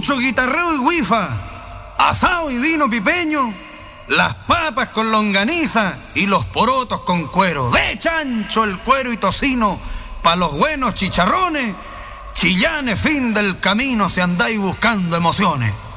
mucho guitarreo y guifa, asado y vino pipeño, las papas con longaniza y los porotos con cuero. De chancho el cuero y tocino, pa' los buenos chicharrones. Chillanes, fin del camino, si andáis buscando emociones.